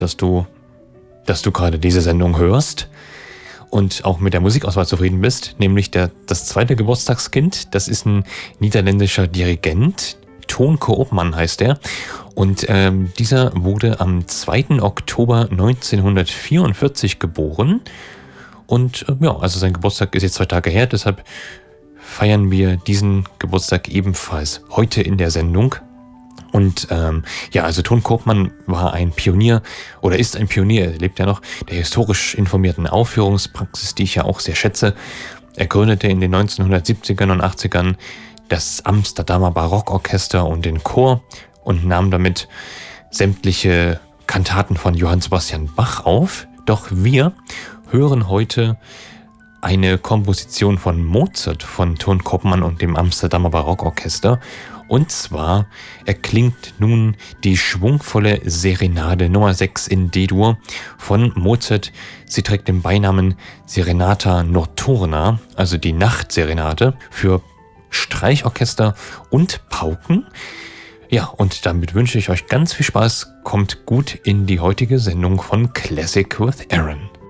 dass du gerade diese Sendung hörst und auch mit der Musikauswahl zufrieden bist, nämlich das zweite Geburtstagskind. Das ist ein niederländischer Dirigent, Toon Koopman heißt er. Und dieser wurde am 2. Oktober 1944 geboren. Und also sein Geburtstag ist jetzt 2 Tage her, deshalb feiern wir diesen Geburtstag ebenfalls heute in der Sendung. Und also Toon Koopman war ein Pionier oder ist ein Pionier, er lebt ja noch, der historisch informierten Aufführungspraxis, die ich ja auch sehr schätze. Er gründete in den 1970ern und 80ern das Amsterdamer Barockorchester und den Chor und nahm damit sämtliche Kantaten von Johann Sebastian Bach auf. Doch wir hören heute eine Komposition von Mozart von Toon Koopman und dem Amsterdamer Barockorchester. Und zwar erklingt nun die schwungvolle Serenade Nummer 6 in D-Dur von Mozart. Sie trägt den Beinamen Serenata Notturna, also die Nachtserenade für Streichorchester und Pauken. Ja, und damit wünsche ich euch ganz viel Spaß. Kommt gut in die heutige Sendung von Classic with Aaron.